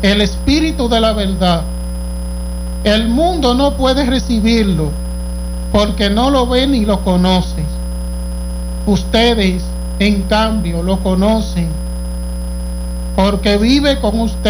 el Espíritu de la verdad. El mundo no puede recibirlo porque no lo ve ni lo conoce. Ustedes, en cambio, lo conocen porque vive con ustedes